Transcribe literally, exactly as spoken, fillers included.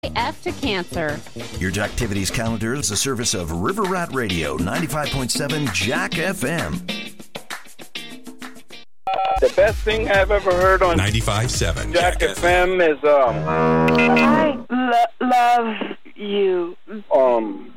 F to cancer. Your Jacktivities calendar is a service of River Rat Radio, ninety-five point seven Jack F M. The best thing I've ever heard on ninety-five point seven Jack, Jack F M is um. I lo- love you. Um.